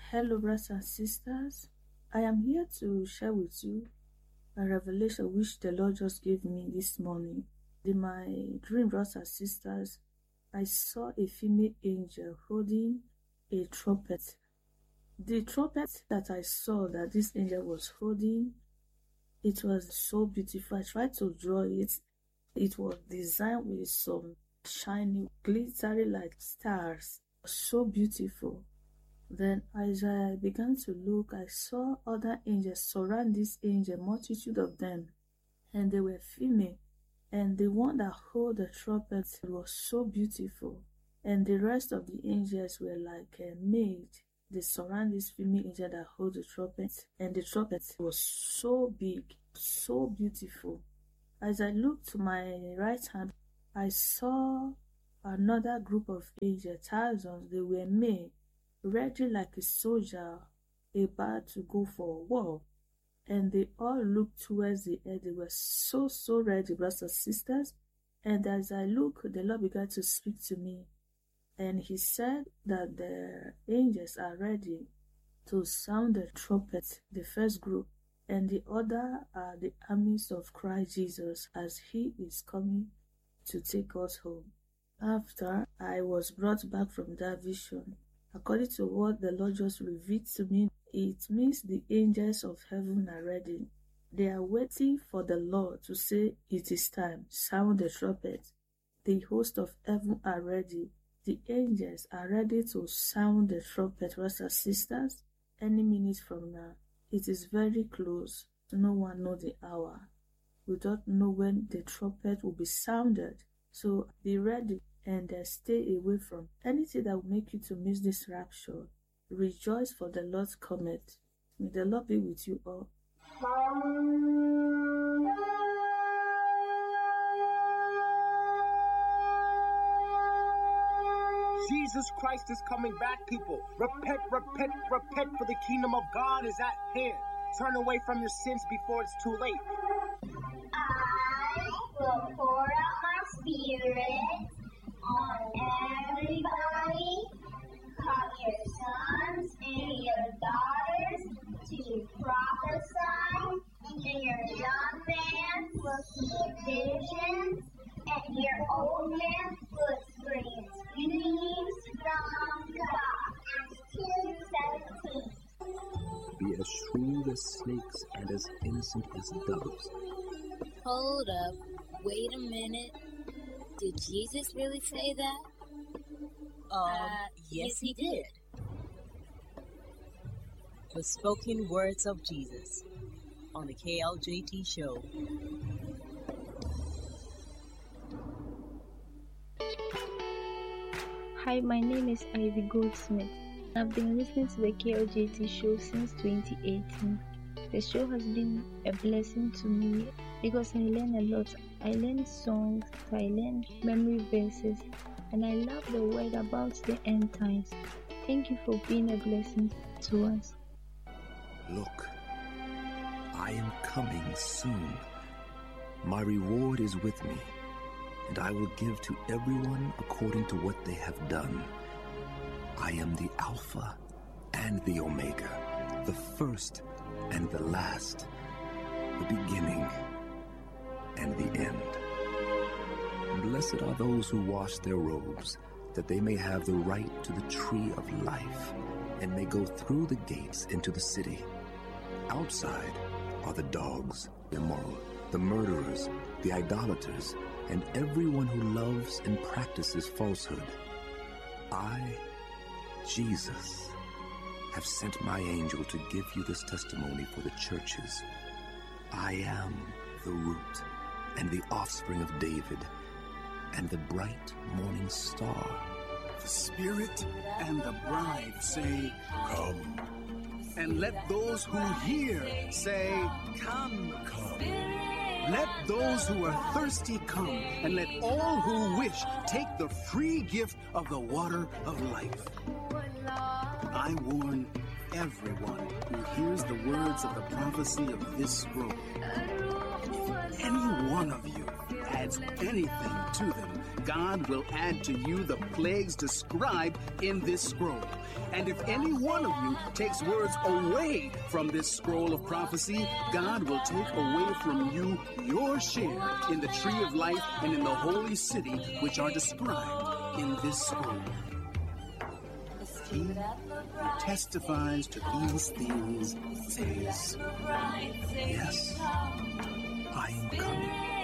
Hello, brothers and sisters. I am here to share with you a revelation which the Lord just gave me this morning. In my dream, brothers and sisters, I saw a female angel holding a trumpet. The trumpet that I saw that this angel was holding, it was so beautiful. I tried to draw it. It was designed with some shiny, glittery like stars. So beautiful. Then as I began to look, I saw other angels surround this angel, multitude of them, and they were female. And the one that held the trumpet was so beautiful, and the rest of the angels were like made. They surround this female angel that held the trumpet, and the trumpet was so big, so beautiful. As I looked to my right hand, I saw another group of angels, thousands. They were made ready like a soldier about to go for war, and they all looked towards the air. They were so ready, brothers and sisters. And as I looked, the Lord began to speak to me, and he said that the angels are ready to sound the trumpet, the first group, and the other are the armies of Christ Jesus as he is coming to take us home. After I was brought back from that vision, according to what the Lord just revealed to me, it means the angels of heaven are ready. They are waiting for the Lord to say, it is time, sound the trumpet. The host of heaven are ready. The angels are ready to sound the trumpet, brothers and sisters, any minute from now. It is very close. No one knows the hour. We don't know when the trumpet will be sounded. So be ready and stay away from anything that will make you to miss this rapture. Rejoice, for the Lord's cometh. May the Lord be with you all. Jesus Christ is coming back, people. Repent, repent, repent, for the kingdom of God is at hand. Turn away from your sins before it's too late. I will pour out my spirit on everybody. Call your sons and your daughters to prophesy, and your young man will see visions, and your old man will experience dreams from God. Acts 2:17. Be as shrewd as snakes and as innocent as doves. Hold up. Wait a minute. Did Jesus really say that? Yes, he did. The spoken words of Jesus on the KLJT show. Hi, my name is Ivy Goldsmith. I've been listening to the KLJT show since 2018. The show has been a blessing to me because I learn a lot. I learn songs, I learn memory verses, and I love the word about the end times. Thank you for being a blessing to us. Look, I am coming soon. My reward is with me, and I will give to everyone according to what they have done. I am the Alpha and the Omega, the first and the last, the beginning and the end. Blessed are those who wash their robes, that they may have the right to the tree of life, and may go through the gates into the city. Outside are the dogs, the immoral, the murderers, the idolaters, and everyone who loves and practices falsehood. I, Jesus, have sent my angel to give you this testimony for the churches. I am the root and the offspring of David, and the bright morning star. The Spirit and the bride say, Come. And let those who hear say, Come, come. Let those who are thirsty come, and let all who wish take the free gift of the water of life. I warn everyone who hears the words of the prophecy of this scroll. If any one of you add adds anything to them, God will add to you the plagues described in this scroll. And if any one of you takes words away from this scroll of prophecy, God will take away from you your share in the tree of life and in the holy city which are described in this scroll. He who testifies to these things says, yes, I am coming.